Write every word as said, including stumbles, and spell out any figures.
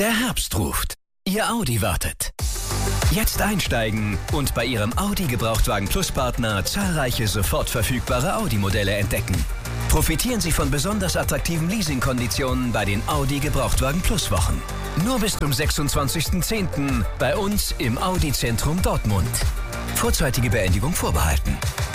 Der Herbst ruft. Ihr Audi wartet. Jetzt einsteigen und bei Ihrem Audi Gebrauchtwagen Plus Partner zahlreiche sofort verfügbare Audi-Modelle entdecken. Profitieren Sie von besonders attraktiven Leasingkonditionen bei den Audi Gebrauchtwagen Plus Wochen. Nur bis zum sechsundzwanzigsten zehnten bei uns im Audi Zentrum Dortmund. Vorzeitige Beendigung vorbehalten.